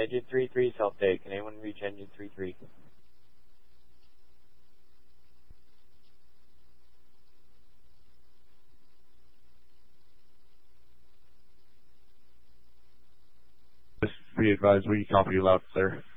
Engine 3-3 self-take. Can anyone reach Engine 3-3? Just be advised, we copy you loud, clear.